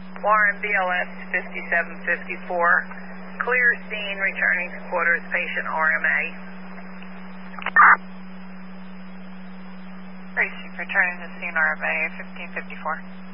Warren BLS 5754. Clear scene, returning to quarters, patient RMA. Racing, returning to scene RMA 1554.